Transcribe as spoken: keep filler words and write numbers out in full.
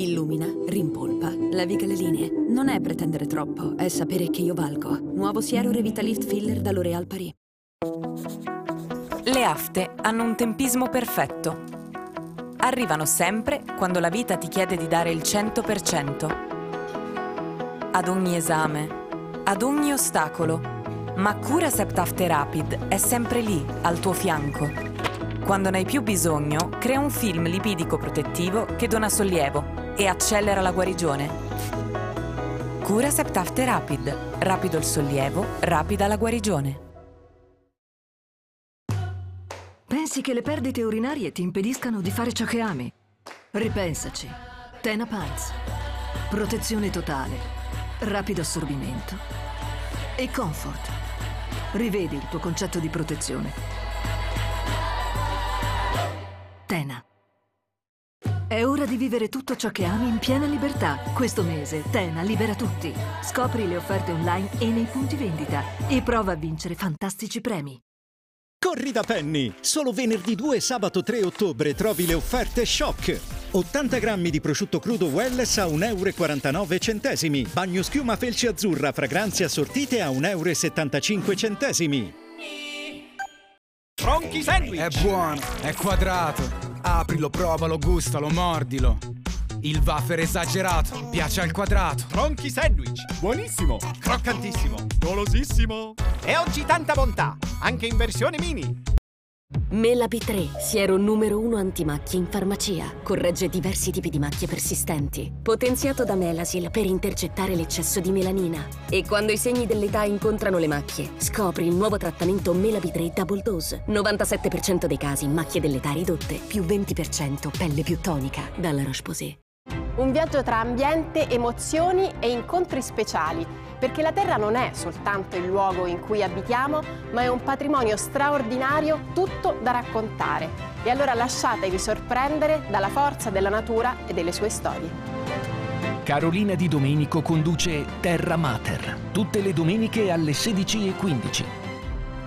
Illumina, rimpolpa, leviga le linee. Non è pretendere troppo, è sapere che io valgo. Nuovo Siero Revitalift Filler da L'Oréal Paris. Le afte hanno un tempismo perfetto. Arrivano sempre quando la vita ti chiede di dare il cento per cento. Ad ogni esame, ad ogni ostacolo. Ma Curacept After Rapid è sempre lì, al tuo fianco. Quando ne hai più bisogno, crea un film lipidico protettivo che dona sollievo e accelera la guarigione. Curacept After Rapid. Rapido il sollievo, rapida la guarigione. Pensi che le perdite urinarie ti impediscano di fare ciò che ami? Ripensaci. Tena Pants. Protezione totale, rapido assorbimento e comfort. Rivedi il tuo concetto di protezione. Tena. È ora di vivere tutto ciò che ami in piena libertà. Questo mese Tena libera tutti. Scopri le offerte online e nei punti vendita e prova a vincere fantastici premi. Corri da Penny! Solo venerdì due e sabato tre ottobre trovi le offerte shock. ottanta grammi di prosciutto crudo Welless a un euro e quarantanove centesimi. Bagno schiuma felce azzurra, fragranze assortite a un euro e settantacinque centesimi. Tronchi sandwich! È buono, è quadrato. Aprilo, provalo, gustalo, mordilo. Il wafer esagerato, piace al quadrato. Tronchi sandwich! Buonissimo! Croccantissimo! Golosissimo! E oggi tanta bontà, anche in versione mini! Mela B tre, siero numero uno antimacchie in farmacia. Corregge diversi tipi di macchie persistenti. Potenziato da Melasil per intercettare l'eccesso di melanina. E quando i segni dell'età incontrano le macchie, scopri il nuovo trattamento Mela B tre Double Dose. novantasette per cento dei casi macchie dell'età ridotte, più venti per cento pelle più tonica. Dalla Roche-Posay. Un viaggio tra ambiente, emozioni e incontri speciali, perché la Terra non è soltanto il luogo in cui abitiamo, ma è un patrimonio straordinario tutto da raccontare. E allora lasciatevi sorprendere dalla forza della natura e delle sue storie. Carolina Di Domenico conduce Terra Mater, tutte le domeniche alle sedici e quindici.